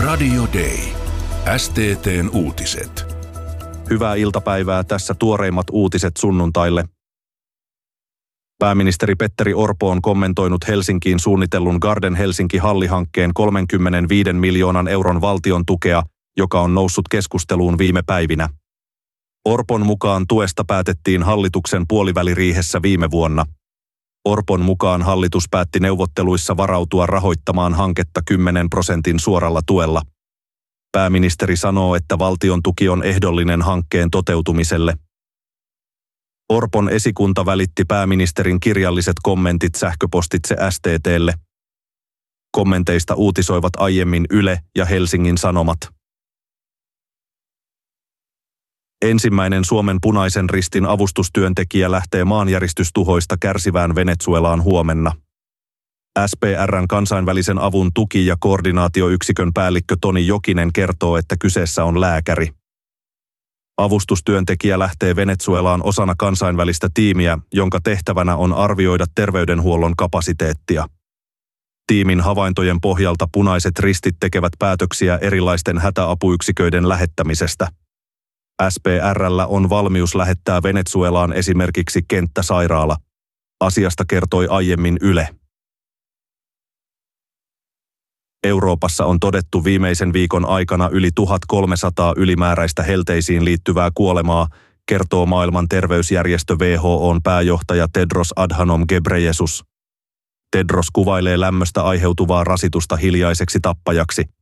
Radio Day. STT:n uutiset. Hyvää iltapäivää, tässä tuoreimmat uutiset sunnuntaille. Pääministeri Petteri Orpo on kommentoinut Helsinkiin suunnitellun Garden Helsinki-hallihankkeen 35 miljoonan euron valtion tukea, joka on noussut keskusteluun viime päivinä. Orpon mukaan tuesta päätettiin hallituksen puoliväliriihessä viime vuonna. Orpon mukaan hallitus päätti neuvotteluissa varautua rahoittamaan hanketta 10% suoralla tuella. Pääministeri sanoo, että valtion tuki on ehdollinen hankkeen toteutumiselle. Orpon esikunta välitti pääministerin kirjalliset kommentit sähköpostitse STT:lle. Kommenteista uutisoivat aiemmin Yle ja Helsingin Sanomat. Ensimmäinen Suomen Punaisen Ristin avustustyöntekijä lähtee maanjäristystuhoista kärsivään Venezuelaan huomenna. SPR:n kansainvälisen avun tuki- ja koordinaatioyksikön päällikkö Toni Jokinen kertoo, että kyseessä on lääkäri. Avustustyöntekijä lähtee Venezuelaan osana kansainvälistä tiimiä, jonka tehtävänä on arvioida terveydenhuollon kapasiteettia. Tiimin havaintojen pohjalta Punaiset Ristit tekevät päätöksiä erilaisten hätäapuyksiköiden lähettämisestä. SPR:llä on valmius lähettää Venezuelaan esimerkiksi kenttäsairaala. Asiasta kertoi aiemmin Yle. Euroopassa on todettu viimeisen viikon aikana yli 1300 ylimääräistä helteisiin liittyvää kuolemaa, kertoo maailman terveysjärjestö WHO:n pääjohtaja Tedros Adhanom Ghebreyesus. Tedros kuvailee lämmöstä aiheutuvaa rasitusta hiljaiseksi tappajaksi.